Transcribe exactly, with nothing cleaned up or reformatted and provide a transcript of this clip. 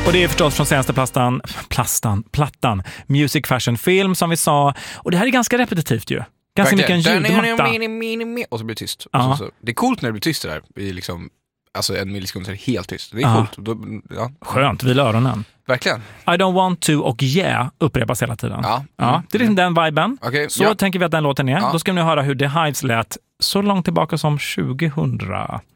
Och det är förstås från senaste plastan, plastan, plattan, Music Fashion Film som vi sa. Och det här är ganska repetitivt ju. Ganska mycket en ljudmatta. Och så blir det tyst. Och så, så. Det är coolt när det blir tyst det där. I liksom, alltså en millisekund så är det helt tyst. Det är ja. coolt. Då, ja. Skönt, vid öronen. Verkligen. I don't want to och yeah upprepas hela tiden. Ja. Ja, det är liksom den viben. Okay, så ja. tänker vi att den låten är. Ja. Då ska vi nu höra hur The Hives lät så långt tillbaka som tjugohundra.